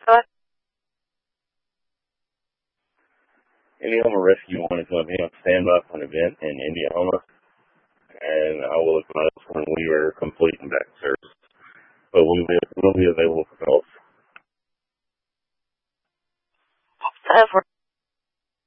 Indiana Rescue 1 is going to be on standby for an event in Indiana, and I will advise when we are completing that service. But we'll be available for calls.